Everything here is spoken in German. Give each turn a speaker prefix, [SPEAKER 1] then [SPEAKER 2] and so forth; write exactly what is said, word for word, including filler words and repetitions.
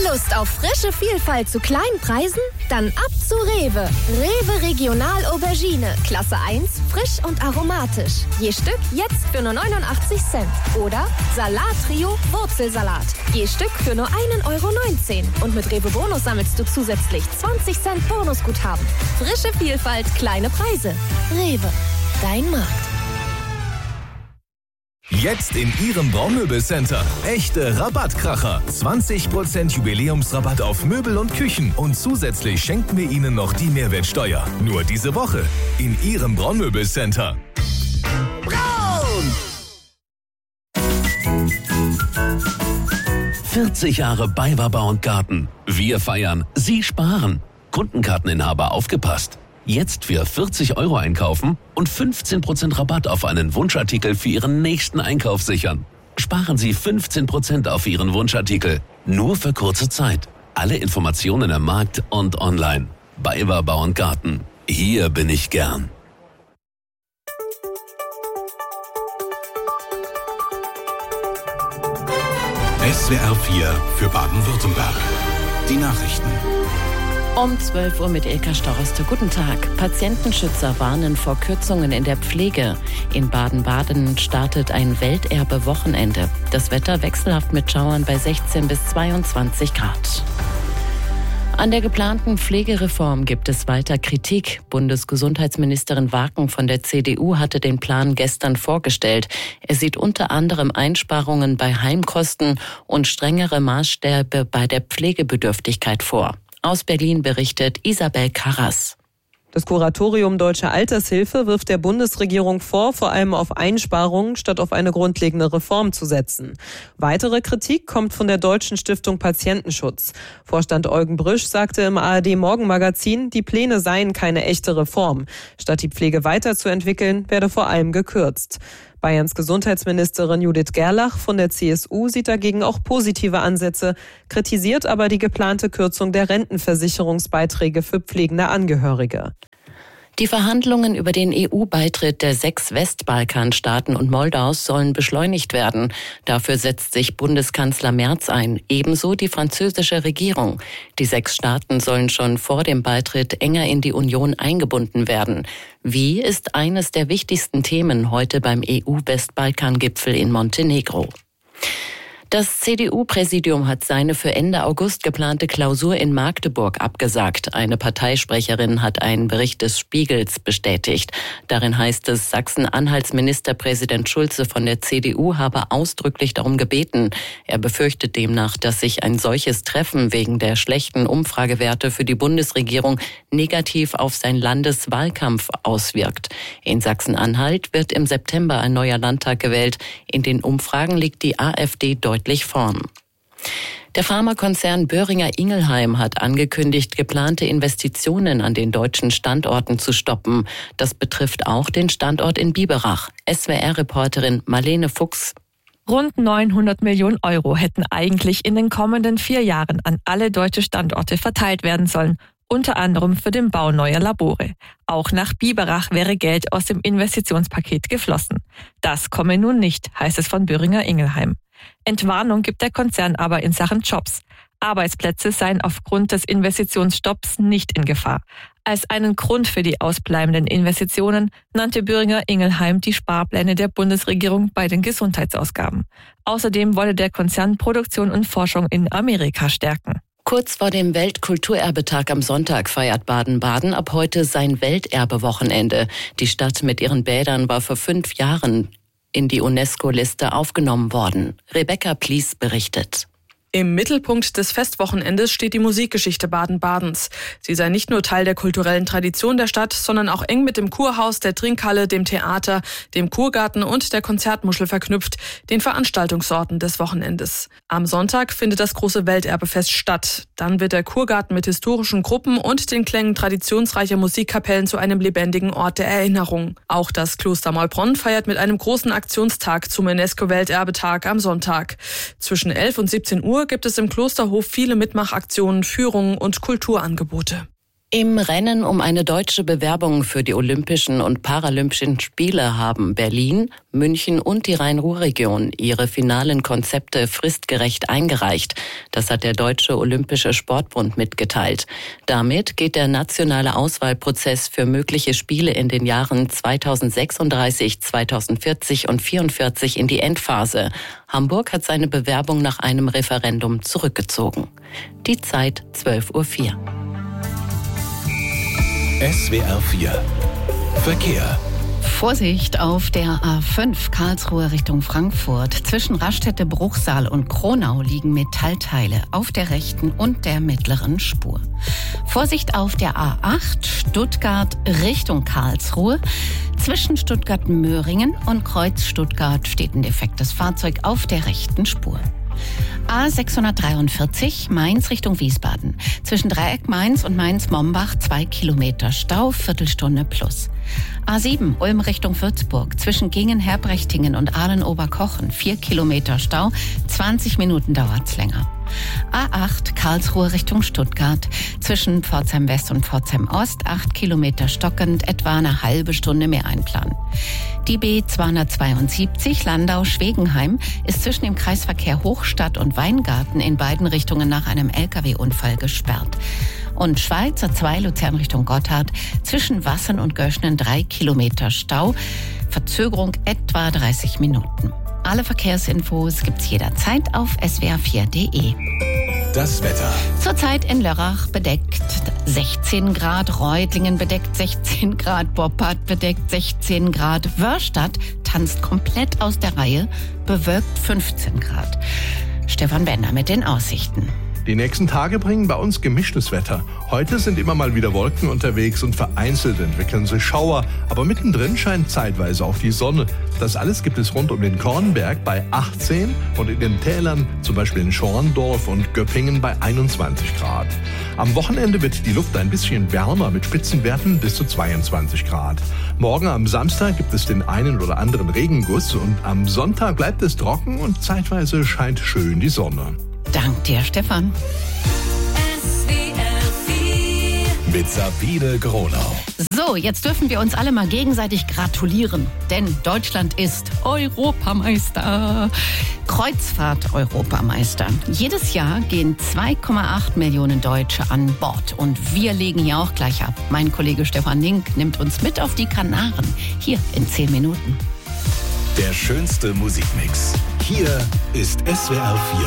[SPEAKER 1] Lust auf frische Vielfalt zu kleinen Preisen? Dann ab zu Rewe. Rewe Regional Aubergine. Klasse eins, frisch und aromatisch. Je Stück jetzt für nur neunundachtzig Cent. Oder Salat Trio Wurzelsalat. Je Stück für nur einen Euro neunzehn. Und mit Rewe Bonus sammelst du zusätzlich zwanzig Cent Bonusguthaben. Frische Vielfalt, kleine Preise. Rewe, dein Markt.
[SPEAKER 2] Jetzt in Ihrem Braumöbelcenter. Echte Rabattkracher. zwanzig Prozent Jubiläumsrabatt auf Möbel und Küchen. Und zusätzlich schenken wir Ihnen noch die Mehrwertsteuer. Nur diese Woche in Ihrem Braumöbelcenter. Braun!
[SPEAKER 3] vierzig Jahre BayWa Bau und Garten. Wir feiern, Sie sparen. Kundenkarteninhaber aufgepasst. Jetzt für vierzig Euro einkaufen und fünfzehn Prozent Rabatt auf einen Wunschartikel für Ihren nächsten Einkauf sichern. Sparen Sie fünfzehn Prozent auf Ihren Wunschartikel. Nur für kurze Zeit. Alle Informationen im Markt und online. BayWa Bau und Garten. Hier bin ich gern.
[SPEAKER 4] S W R vier für Baden-Württemberg. Die Nachrichten.
[SPEAKER 5] Um zwölf Uhr mit Ilka Stauroste. Guten Tag. Patientenschützer warnen vor Kürzungen in der Pflege. In Baden-Baden startet ein Welterbe-Wochenende. Das Wetter wechselhaft mit Schauern bei sechzehn bis zweiundzwanzig Grad. An der geplanten Pflegereform gibt es weiter Kritik. Bundesgesundheitsministerin Waken von der C D U hatte den Plan gestern vorgestellt. Er sieht unter anderem Einsparungen bei Heimkosten und strengere Maßstäbe bei der Pflegebedürftigkeit vor. Aus Berlin berichtet Isabel Karras.
[SPEAKER 6] Das Kuratorium Deutsche Altershilfe wirft der Bundesregierung vor, vor allem auf Einsparungen statt auf eine grundlegende Reform zu setzen. Weitere Kritik kommt von der Deutschen Stiftung Patientenschutz. Vorstand Eugen Brüsch sagte im A R D-Morgenmagazin, die Pläne seien keine echte Reform. Statt die Pflege weiterzuentwickeln, werde vor allem gekürzt. Bayerns Gesundheitsministerin Judith Gerlach von der C S U sieht dagegen auch positive Ansätze, kritisiert aber die geplante Kürzung der Rentenversicherungsbeiträge für pflegende Angehörige.
[SPEAKER 5] Die Verhandlungen über den E U-Beitritt der sechs Westbalkanstaaten und Moldaus sollen beschleunigt werden. Dafür setzt sich Bundeskanzler Merz ein, ebenso die französische Regierung. Die sechs Staaten sollen schon vor dem Beitritt enger in die Union eingebunden werden. Wie ist eines der wichtigsten Themen heute beim E U-Westbalkan-Gipfel in Montenegro. Das C D U-Präsidium hat seine für Ende August geplante Klausur in Magdeburg abgesagt. Eine Parteisprecherin hat einen Bericht des Spiegels bestätigt. Darin heißt es, Sachsen-Anhalts Ministerpräsident Schulze von der C D U habe ausdrücklich darum gebeten. Er befürchtet demnach, dass sich ein solches Treffen wegen der schlechten Umfragewerte für die Bundesregierung negativ auf sein Landeswahlkampf auswirkt. In Sachsen-Anhalt wird im September ein neuer Landtag gewählt. In den Umfragen liegt die AfD deutlich vorn. Der Pharmakonzern Boehringer Ingelheim hat angekündigt, geplante Investitionen an den deutschen Standorten zu stoppen. Das betrifft auch den Standort in Biberach. S W R-Reporterin Marlene Fuchs.
[SPEAKER 7] Rund neunhundert Millionen Euro hätten eigentlich in den kommenden vier Jahren an alle deutsche Standorte verteilt werden sollen. Unter anderem für den Bau neuer Labore. Auch nach Biberach wäre Geld aus dem Investitionspaket geflossen. Das komme nun nicht, heißt es von Boehringer Ingelheim. Entwarnung gibt der Konzern aber in Sachen Jobs. Arbeitsplätze seien aufgrund des Investitionsstopps nicht in Gefahr. Als einen Grund für die ausbleibenden Investitionen nannte Boehringer Ingelheim die Sparpläne der Bundesregierung bei den Gesundheitsausgaben. Außerdem wolle der Konzern Produktion und Forschung in Amerika stärken.
[SPEAKER 5] Kurz vor dem Weltkulturerbetag am Sonntag feiert Baden-Baden ab heute sein Welterbewochenende. Die Stadt mit ihren Bädern war vor fünf Jahren in die UNESCO-Liste aufgenommen worden. Rebecca Plies berichtet.
[SPEAKER 8] Im Mittelpunkt des Festwochenendes steht die Musikgeschichte Baden-Badens. Sie sei nicht nur Teil der kulturellen Tradition der Stadt, sondern auch eng mit dem Kurhaus, der Trinkhalle, dem Theater, dem Kurgarten und der Konzertmuschel verknüpft, den Veranstaltungsorten des Wochenendes. Am Sonntag findet das große Welterbefest statt. Dann wird der Kurgarten mit historischen Gruppen und den Klängen traditionsreicher Musikkapellen zu einem lebendigen Ort der Erinnerung. Auch das Kloster Maulbronn feiert mit einem großen Aktionstag zum UNESCO-Welterbetag am Sonntag. Zwischen elf und siebzehn Uhr gibt es im Klosterhof viele Mitmachaktionen, Führungen und Kulturangebote.
[SPEAKER 5] Im Rennen um eine deutsche Bewerbung für die Olympischen und Paralympischen Spiele haben Berlin, München und die Rhein-Ruhr-Region ihre finalen Konzepte fristgerecht eingereicht. Das hat der Deutsche Olympische Sportbund mitgeteilt. Damit geht der nationale Auswahlprozess für mögliche Spiele in den Jahren zweitausendsechsunddreißig, zweitausendvierzig und vierundvierzig in die Endphase. Hamburg hat seine Bewerbung nach einem Referendum zurückgezogen. Die Zeit zwölf Uhr vier.
[SPEAKER 4] S W R vier Verkehr.
[SPEAKER 9] Vorsicht auf der A fünf Karlsruhe Richtung Frankfurt. Zwischen Raststätte, Bruchsal und Kronau liegen Metallteile auf der rechten und der mittleren Spur. Vorsicht auf der A acht Stuttgart Richtung Karlsruhe. Zwischen Stuttgart-Möhringen und Kreuz Stuttgart steht ein defektes Fahrzeug auf der rechten Spur. A sechshundertdreiundvierzig Mainz Richtung Wiesbaden. Zwischen Dreieck Mainz und Mainz-Mombach zwei Kilometer Stau, Viertelstunde plus. A sieben Ulm Richtung Würzburg. Zwischen Gingen-Herbrechtingen und Aalen-Oberkochen vier Kilometer Stau, zwanzig Minuten dauert's länger. A acht Karlsruhe Richtung Stuttgart. Zwischen Pforzheim West und Pforzheim Ost acht Kilometer stockend, etwa eine halbe Stunde mehr einplanen. Die B zweihundertzweiundsiebzig Landau-Schwegenheim ist zwischen dem Kreisverkehr Hochstadt und Weingarten in beiden Richtungen nach einem L K W-Unfall gesperrt. Und Schweizer zwei Luzern Richtung Gotthard, zwischen Wassen und Göschnen drei Kilometer Stau, Verzögerung etwa dreißig Minuten. Alle Verkehrsinfos gibt's jederzeit auf s w r vier punkt d e.
[SPEAKER 4] Das Wetter.
[SPEAKER 9] Zurzeit in Lörrach bedeckt sechzehn Grad, Reutlingen bedeckt sechzehn Grad, Boppard bedeckt sechzehn Grad, Wörstadt tanzt komplett aus der Reihe, bewölkt fünfzehn Grad. Stefan Bender mit den Aussichten.
[SPEAKER 10] Die nächsten Tage bringen bei uns gemischtes Wetter. Heute sind immer mal wieder Wolken unterwegs und vereinzelt entwickeln sich Schauer. Aber mittendrin scheint zeitweise auch die Sonne. Das alles gibt es rund um den Kornberg bei achtzehn und in den Tälern, zum Beispiel in Schorndorf und Göppingen, bei einundzwanzig Grad. Am Wochenende wird die Luft ein bisschen wärmer mit Spitzenwerten bis zu zweiundzwanzig Grad. Morgen am Samstag gibt es den einen oder anderen Regenguss und am Sonntag bleibt es trocken und zeitweise scheint schön die Sonne.
[SPEAKER 9] Dank dir, Stefan.
[SPEAKER 4] Mit Sabine Gronau.
[SPEAKER 9] So, jetzt dürfen wir uns alle mal gegenseitig gratulieren, denn Deutschland ist Europameister. Kreuzfahrt-Europameister. Jedes Jahr gehen zwei Komma acht Millionen Deutsche an Bord und wir legen hier auch gleich ab. Mein Kollege Stefan Link nimmt uns mit auf die Kanaren, hier in zehn Minuten.
[SPEAKER 4] Der schönste Musikmix. Hier ist S W R vier.